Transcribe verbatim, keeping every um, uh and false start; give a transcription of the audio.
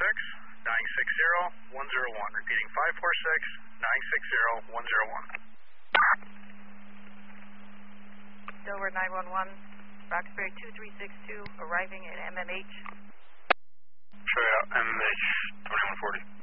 six, nine six zero, one zero one. Repeating five four six, nine six zero, one zero one. Dover nine one one, Roxbury two three six two, arriving at M M H. Show you out, M M H twenty-one forty.